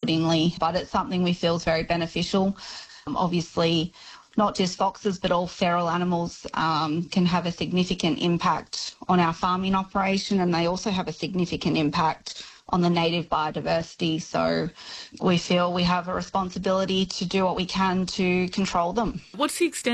accordingly. But it's something we feel is very beneficial. Obviously, not just foxes, but all feral animals can have a significant impact on our farming operation, and they also have a significant impact on the native biodiversity. So we feel we have a responsibility to do what we can to control them. What's the extent